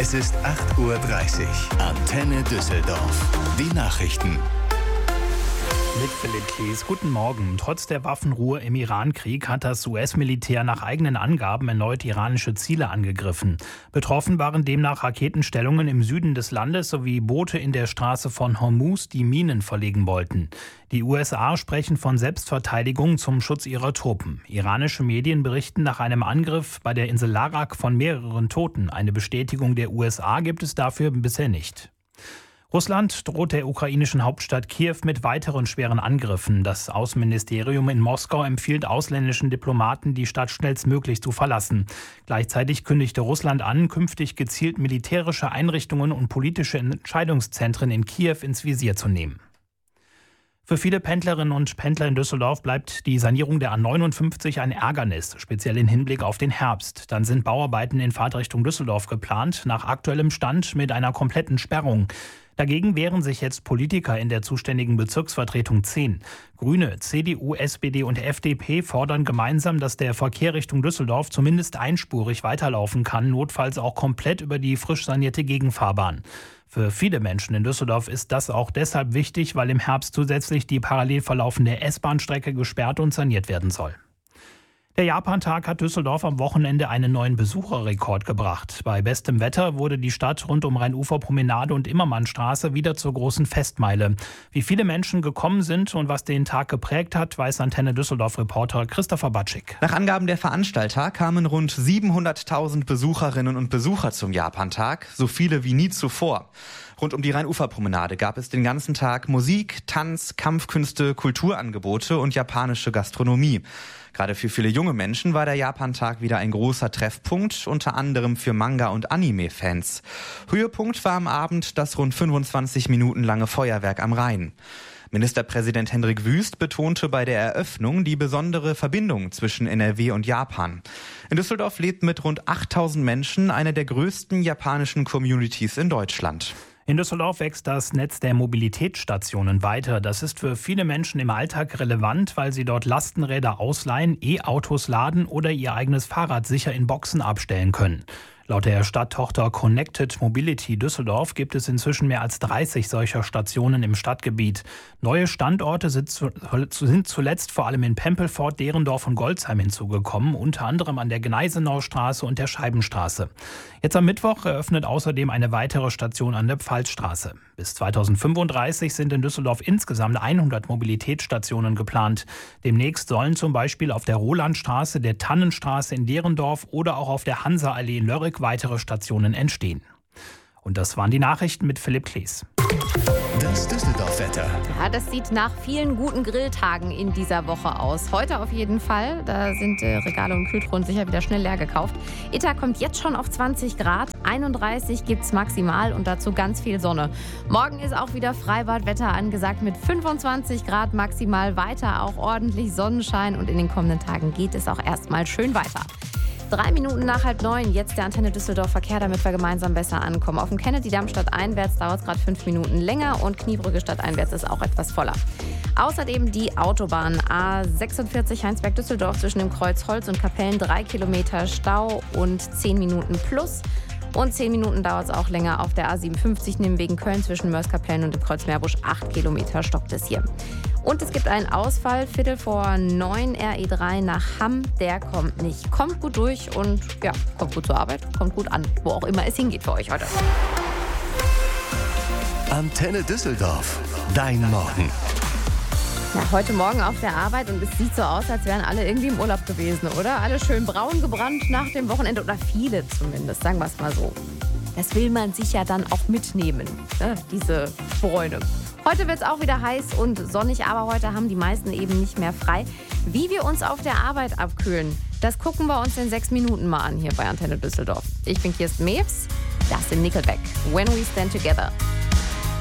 Es ist 8:30 Uhr. Antenne Düsseldorf. Die Nachrichten. Mit Philipp Klees. Guten Morgen. Trotz der Waffenruhe im Iran-Krieg hat das US-Militär nach eigenen Angaben erneut iranische Ziele angegriffen. Betroffen waren demnach Raketenstellungen im Süden des Landes sowie Boote in der Straße von Hormuz, die Minen verlegen wollten. Die USA sprechen von Selbstverteidigung zum Schutz ihrer Truppen. Iranische Medien berichten nach einem Angriff bei der Insel Larak von mehreren Toten. Eine Bestätigung der USA gibt es dafür bisher nicht. Russland droht der ukrainischen Hauptstadt Kiew mit weiteren schweren Angriffen. Das Außenministerium in Moskau empfiehlt ausländischen Diplomaten, die Stadt schnellstmöglich zu verlassen. Gleichzeitig kündigte Russland an, künftig gezielt militärische Einrichtungen und politische Entscheidungszentren in Kiew ins Visier zu nehmen. Für viele Pendlerinnen und Pendler in Düsseldorf bleibt die Sanierung der A59 ein Ärgernis, speziell im Hinblick auf den Herbst. Dann sind Bauarbeiten in Fahrtrichtung Düsseldorf geplant, nach aktuellem Stand mit einer kompletten Sperrung. Dagegen wehren sich jetzt Politiker in der zuständigen Bezirksvertretung 10. Grüne, CDU, SPD und FDP fordern gemeinsam, dass der Verkehr Richtung Düsseldorf zumindest einspurig weiterlaufen kann, notfalls auch komplett über die frisch sanierte Gegenfahrbahn. Für viele Menschen in Düsseldorf ist das auch deshalb wichtig, weil im Herbst zusätzlich die parallel verlaufende S-Bahn-Strecke gesperrt und saniert werden soll. Der Japantag hat Düsseldorf am Wochenende einen neuen Besucherrekord gebracht. Bei bestem Wetter wurde die Stadt rund um Rheinuferpromenade und Immermannstraße wieder zur großen Festmeile. Wie viele Menschen gekommen sind und was den Tag geprägt hat, weiß Antenne Düsseldorf-Reporter Christopher Batschik. Nach Angaben der Veranstalter kamen rund 700.000 Besucherinnen und Besucher zum Japantag, so viele wie nie zuvor. Rund um die Rheinuferpromenade gab es den ganzen Tag Musik, Tanz, Kampfkünste, Kulturangebote und japanische Gastronomie. Gerade für viele junge Menschen war der Japantag wieder ein großer Treffpunkt, unter anderem für Manga- und Anime-Fans. Höhepunkt war am Abend das rund 25 Minuten lange Feuerwerk am Rhein. Ministerpräsident Hendrik Wüst betonte bei der Eröffnung die besondere Verbindung zwischen NRW und Japan. In Düsseldorf lebt mit rund 8.000 Menschen eine der größten japanischen Communities in Deutschland. In Düsseldorf wächst das Netz der Mobilitätsstationen weiter. Das ist für viele Menschen im Alltag relevant, weil sie dort Lastenräder ausleihen, E-Autos laden oder ihr eigenes Fahrrad sicher in Boxen abstellen können. Laut der Stadttochter Connected Mobility Düsseldorf gibt es inzwischen mehr als 30 solcher Stationen im Stadtgebiet. Neue Standorte sind zuletzt vor allem in Pempelfort, Derendorf und Golzheim hinzugekommen, unter anderem an der Gneisenaustraße und der Scheibenstraße. Jetzt am Mittwoch eröffnet außerdem eine weitere Station an der Pfalzstraße. Bis 2035 sind in Düsseldorf insgesamt 100 Mobilitätsstationen geplant. Demnächst sollen zum Beispiel auf der Rolandstraße, der Tannenstraße in Derendorf oder auch auf der Hansa-Allee in Lörrick weitere Stationen entstehen. Und das waren die Nachrichten mit Philipp Klees. Das Düsseldorf-Wetter. Ja, das sieht nach vielen guten Grilltagen in dieser Woche aus. Heute auf jeden Fall. Da sind Regale und Kühltruhen sicher wieder schnell leer gekauft. Itta kommt jetzt schon auf 20 Grad. 31 gibt es maximal und dazu ganz viel Sonne. Morgen ist auch wieder Freibadwetter angesagt mit 25 Grad maximal. Weiter auch ordentlich Sonnenschein und in den kommenden Tagen geht es auch erstmal schön weiter. 3 Minuten nach 8:30, jetzt der Antenne Düsseldorf Verkehr, damit wir gemeinsam besser ankommen. Auf dem Kennedy-Damm stadteinwärts dauert es gerade 5 Minuten länger und Kniebrücke stadteinwärts ist auch etwas voller. Außerdem die Autobahn A46 Heinsberg-Düsseldorf zwischen dem Kreuz Holz und Kapellen 3 Kilometer Stau und 10 Minuten plus. Und 10 Minuten dauert es auch länger auf der A57 Nimwegen Köln zwischen Mörs-Kapellen und dem Kreuz Meerbusch. 8 Kilometer stockt es hier. Und es gibt einen Ausfall, 8:45 RE3 nach Hamm. Der kommt nicht. Kommt gut durch und ja, kommt gut zur Arbeit, kommt gut an, wo auch immer es hingeht für euch heute. Antenne Düsseldorf. Dein Morgen. Ja, heute Morgen auf der Arbeit und es sieht so aus, als wären alle irgendwie im Urlaub gewesen, oder? Alle schön braun gebrannt nach dem Wochenende oder viele zumindest, sagen wir es mal so. Das will man sich ja dann auch mitnehmen, ne? Diese Bräune. Heute wird es auch wieder heiß und sonnig, aber heute haben die meisten eben nicht mehr frei. Wie wir uns auf der Arbeit abkühlen, das gucken wir uns in 6 Minuten mal an hier bei Antenne Düsseldorf. Ich bin Kirsten Mewes, das sind Nickelback. When We Stand Together.